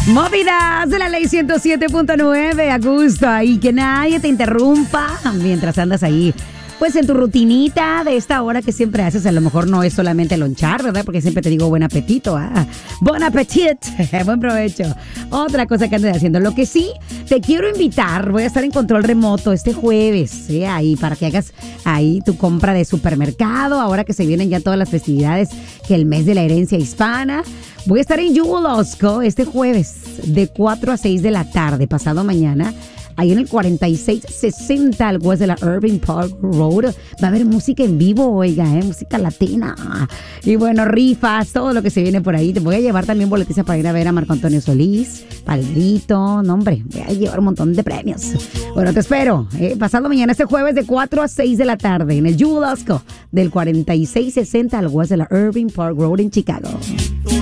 Movidas de la ley 107.9, a gusto ahí, que nadie te interrumpa mientras andas ahí. Pues en tu rutinita de esta hora que siempre haces, a lo mejor no es solamente lonchar, ¿verdad? Porque siempre te digo buen apetito, buen appetit, buen provecho. Otra cosa que andes haciendo. Lo que sí, te quiero invitar, voy a estar en control remoto este jueves, ¿sí? Ahí para que hagas ahí tu compra de supermercado, ahora que se vienen ya todas las festividades, que el mes de la herencia hispana. Voy a estar en Yulosco este jueves de 4 a 6 de la tarde, pasado mañana. Ahí en el 4660 al west de la Irving Park Road. Va a haber música en vivo, oiga, música latina. Y bueno, rifas, todo lo que se viene por ahí. Te voy a llevar también boletiza para ir a ver a Marco Antonio Solís, Palgrito. No, hombre, voy a llevar un montón de premios. Bueno, te espero. Pasado mañana, este jueves de 4 a 6 de la tarde en el Yulosco del 4660 al west de la Irving Park Road en Chicago.